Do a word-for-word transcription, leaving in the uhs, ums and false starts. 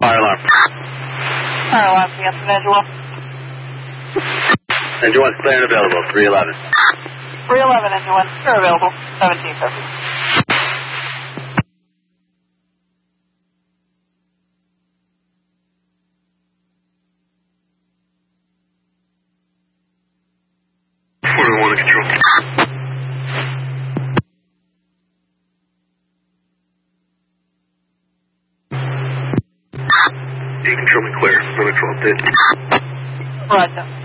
fire alarm. Fire alarm, yes, Engine one. Engine one's clear and available, three eleven. three eleven, Engine one, clear available, seventeen fifty. four one to control. You control me clear, no control update. Roger.